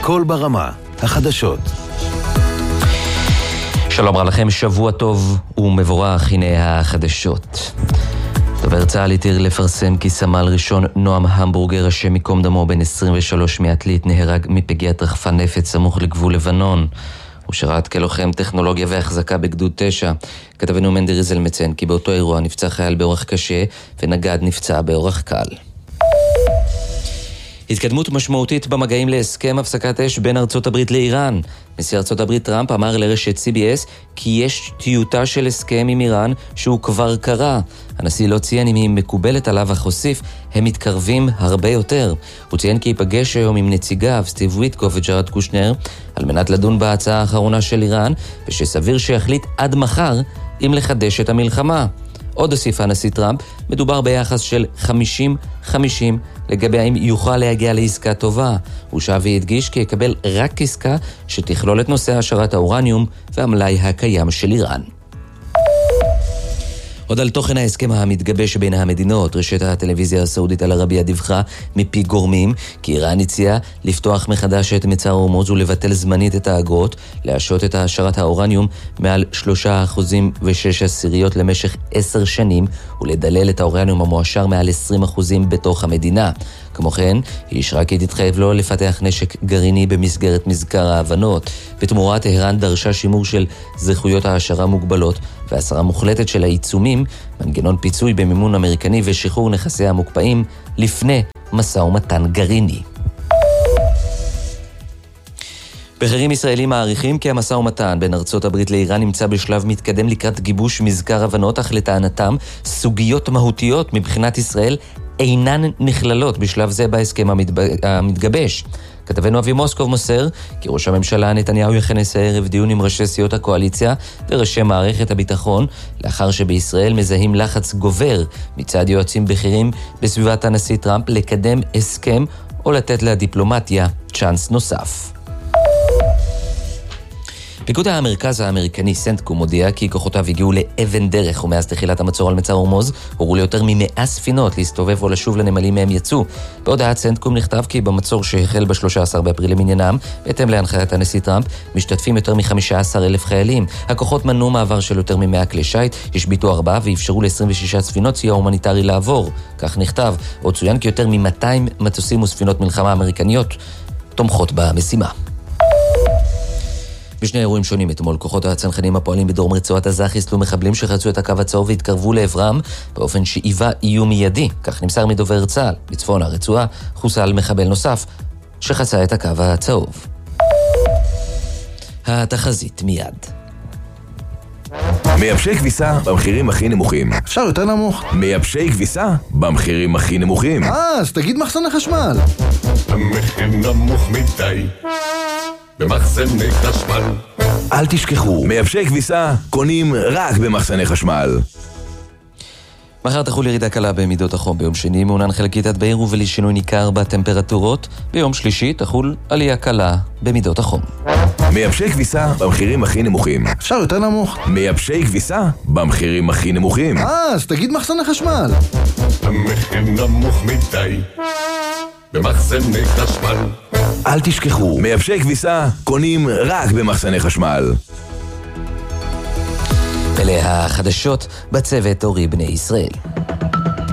קול ברמה, החדשות. שלום רב לכם, שבוע טוב ומבורך, הנה החדשות. דובר צה"ל התיר לפרסם כי סמל ראשון נועם המבורגר, השם מקום דמו, בן 23 מעתלית, נהרג מפגיעת רחפן נפץ סמוך לגבול לבנון. הוא שירת כלוחם טכנולוגיה והחזקה בגדוד 9. כתבנו מנדי ריזל מציין כי באותו אירוע נפצע חייל באורח קשה ונגד נפצע באורח קל. התקדמות משמעותית במגעים להסכם הפסקת אש בין ארצות הברית לאיראן. נשיא ארצות הברית טראמפ אמר לרשת CBS כי יש טיוטה של הסכם עם איראן שהוא כבר קרה. הנשיא לא ציין אם היא מקובלת עליו, אך הוסיף, הם מתקרבים הרבה יותר. הוא ציין כי ייפגש היום עם נציגיו סטיב ויטקוף וג'רד קושנר על מנת לדון בהצעה האחרונה של איראן, ושסביר שיחליט עד מחר אם לחדש את המלחמה. עוד הוסיף הנשיא טראמפ, מדובר ביחס של 50-50 לגבי האם יוכל להגיע לעסקה טובה. הוא שב והדגיש כי יקבל רק עסקה שתכלול את נושא השארת האורניום והמלאי הקיים של איראן. עוד על תוכן ההסכם המתגבש בין המדינות, רשת הטלוויזיה הסעודית אל-ערבייה דיווחה מפי גורמים כי איראן הציעה לפתוח מחדש את מצר הורמוז ולבטל זמנית את האגרות, להשעות את השארת האורניום מעל 3.6% למשך 10 שנים ולדלל את האורניום המועשר מעל 20% בתוך המדינה. כמו כן, היא אישרה כי תתחייב לו לפתח נשק גרעיני במסגרת מזכר ההבנות. בתמורה טהרן דרשה שימור של זכויות העשרה מוגבלות והסרה מוחלטת של העיצומים, מנגנון פיצוי במימון אמריקני ושחרור נכסי המוקפאים לפני משא ומתן גרעיני. בכירים ישראלים מעריכים כי המשא ומתן בין ארצות הברית לאיראן נמצא בשלב מתקדם לקראת גיבוש מזכר הבנות, אך לטענתם סוגיות מהותיות מבחינת ישראל אינן נכללות בשלב זה בהסכם המתגבש. כתבנו אבי מוסקוב מוסר כי ראש הממשלה נתניהו יכנס הערב דיון עם ראשי סיעות הקואליציה וראשי מערכת הביטחון, לאחר שבישראל מזהים לחץ גובר מצד יועצים בכירים בסביבת הנשיא טראמפ לקדם הסכם או לתת לדיפלומטיה צ'אנס נוסף. פיקוד המרכז האמריקני סנטקום מודיע כי כוחותיו הגיעו לאבן דרך, ומאז תחילת המצור על מצר הורמוז הורו ליותר מ100 ספינות להסתובב או לשוב לנמלים מהם יצאו. בהודעת סנטקום נכתב כי במצור שהחל ב-13 באפריל למניינם, בהתאם להנחיית הנשיא טראמפ, משתתפים יותר מ15,000 חיילים. הכוחות מנעו מעבר של יותר מ100 כלי שיט, השביתו 4 ואפשרו ל26 ספינות סיוע הומניטרי לעבור. כך נכתב. עוד צוין כי יותר מ200 מטוסים וספינות מלחמה אמריקניות תומכות במשימה. בשני אירועים שונים אתמול, כוחות הצנחנים הפועלים בדרום רצועת עזה חיסלו מחבלים שחצו את הקו הצהוב והתקרבו לעברם באופן שהיווה איום מיידי. כך נמסר מדובר צה"ל. בצפון הרצועה חוסל מחבל נוסף שחצה את הקו הצהוב. התחזית מיד. מייבשי כביסה במחירים הכי נמוכים. אפשר יותר נמוך? מייבשי כביסה במחירים הכי נמוכים. אז תגיד מחסני חשמל. המחיר נמוך מדי במחסני חשמל. אל תשכחו, מייבשי כביסה קונים רק במחסני חשמל. מחר תחול ירידה קלה במידות החום. ביום שני מעונן חלקית עד בהיר ובלי שינוי ניכר בטמפרטורות. ביום שלישי תחול עלייה קלה במידות החום. מייבשי כביסה במחירים הכי נמוכים. אפשר יותר נמוך? מייבשי כביסה במחירים הכי נמוכים. אז תגיד מחסני חשמל. המחיר נמוך מדי במחסני חשמל. אל תשכחו, מייבשי כביסה קונים רק במחסני חשמל. אלה החדשות בצוות אורי בני ישראל.